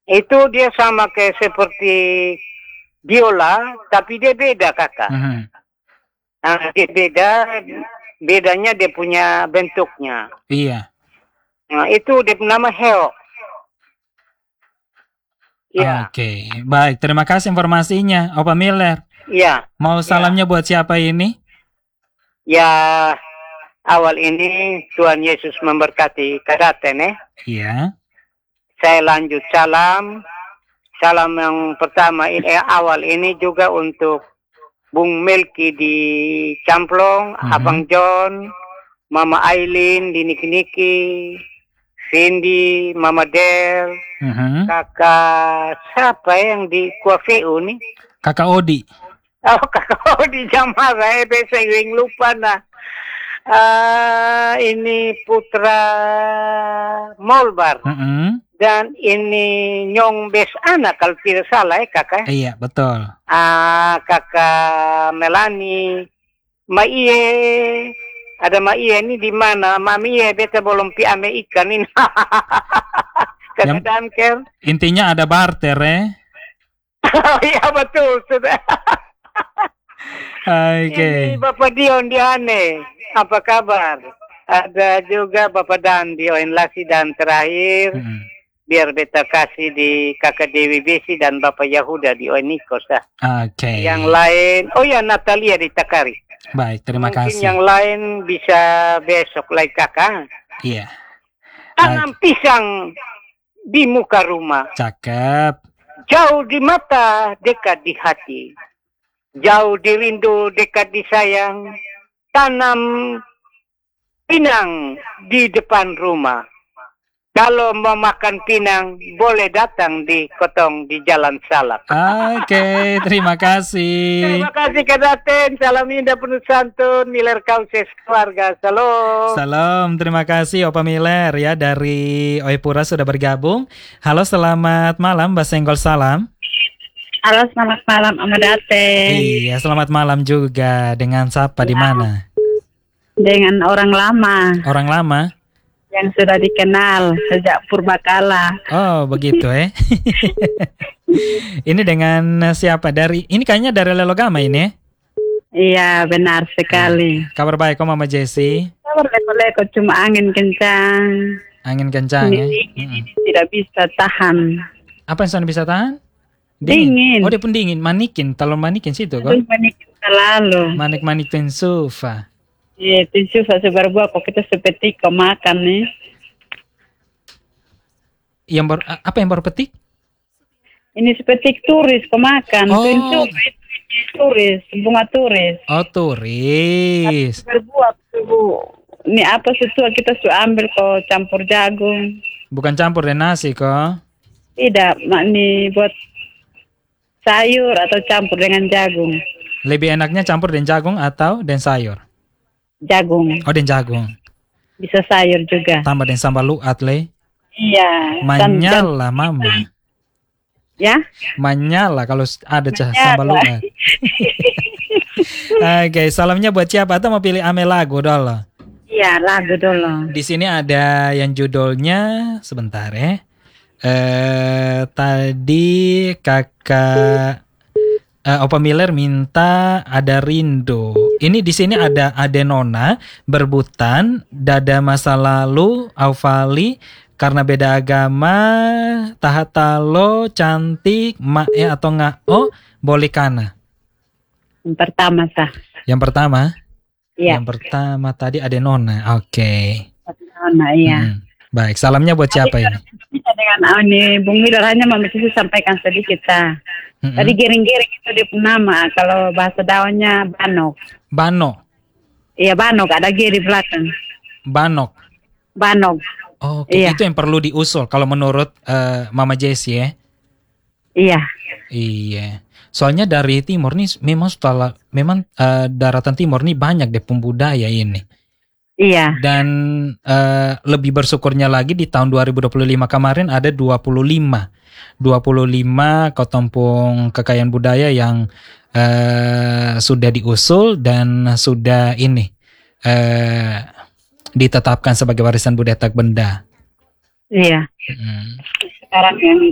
Itu dia sama kayak seperti biola, tapi dia beda kakak. Dia bedanya dia punya bentuknya. Iya. Nah, itu dia nama heo. Ya. Oke, baik. Terima kasih informasinya, Opa Miller. Ya. Mau salamnya buat siapa ini? Ya, awal ini Tuhan Yesus memberkati Kadaten. Iya. Saya lanjut salam. Salam yang pertama ini awal ini juga untuk Bung Melki di Camplong, Abang John, Mama Aileen di Niki-Niki, Cindy, Mama Del, kakak siapa yang di Kuafeu nih? Kakak Odi. Oh, kakak Odi Jamara, saya lupa nah. Ini Putra Molbar. Dan ini Nyong Bes anak kalau tidak salah kakak. Iya, betul. Kakak Melani, Maiye, ada Maiye ini di mana? Mami beta belum pi ame ikan ini. Kakak Ker. Intinya ada barter Iya betul sudah. Oke. Ini Bapak Dion Diane, apa kabar? Ada juga Bapak Dandi Oenlasi dan terakhir. Biar beta kasih di kakak Dewi Besi dan Bapak Yahuda di Oenikos. Oke. Yang lain, Natalia di Takari. Baik, terima kasih. Mungkin yang lain bisa besok lagi kakak. Iya. Tanam pisang di muka rumah. Cakep. Jauh di mata, dekat di hati. Jauh di rindu, dekat di sayang. Tanam pinang di depan rumah. Kalau mau makan pinang, boleh datang di Kotong di Jalan Salak. Oke, terima kasih. Terima kasih Kadaten. Salam indah penuh santun. Miller Kauses keluarga. Salam. Salam, terima kasih Opa Miller ya dari Oepura sudah bergabung. Halo, selamat malam Mbak Senggol salam. Halo, selamat malam Amadaten. Iya, selamat malam juga. Dengan siapa di mana? Dengan orang lama. Orang lama? Yang sudah dikenal sejak purbakala. Oh, begitu Ini dengan siapa? Ini kayaknya dari Lelogama ini. Iya, benar sekali. Kabar baik kok Mama Jessie? Kabar leko-leko, cuma angin kencang. Angin kencang ini tidak bisa tahan. Apa yang sudah bisa tahan? Dingin. Oh, dia pun dingin. Manikin, talon manikin situ kok. Manikin selalu. Manik-manik pensufa. Iya, pensufa seberbuah kok kita seperti kau makan nih. Apa yang baru petik? Ini seperti turis kau makan. Pensufa turis, bunga turis. Oh, turis. Berbuah ini apa sesuatu kita sudah ambil kok campur jagung. Bukan campur dengan nasi kok. Tidak, ini buat sayur atau campur dengan jagung. Lebih enaknya campur dengan jagung atau dengan sayur? Jagung. Oh, dengan jagung. Bisa sayur juga. Tambah dengan sambal luat Iya. Manyal lah mama. Ya? Manyal lah kalau ada sambal luat. Oke, salamnya buat siapa? Atau mau pilih ame lagu dulu? Iya, lagu dulu. Di sini ada yang judulnya sebentar tadi kakak Opa Miller minta ada Rindu. Ini di sini ada Adenona, Berbutan, Dada Masa Lalu, Aufali, Karena Beda Agama, Tahatalo, Cantik, Mae atau Ngao, Bolikana. Yang pertama sah. Yang pertama? Iya. Yang pertama tadi Adenona. Oke. Adenona, iya. Baik, salamnya buat siapa ini? Dengan ini Bung Miller hanya mesti sampaikan sedikit Tadi giring-giring itu dia nama, kalau bahasa daunnya banok. Banok. Iya, banok, ada G di belakang. Banok. Banok. Oh, iya. Itu yang perlu diusul kalau menurut Mama Jessie Iya. Iya. Soalnya dari timur nih memang daratan timur nih banyak deh pembudaya ini. Iya. Dan lebih bersyukurnya lagi di tahun 2025 kemarin ada 25 Kotompong Kekayaan Budaya yang sudah diusul dan sudah ditetapkan sebagai warisan budaya tak benda. Iya. Sekarang yang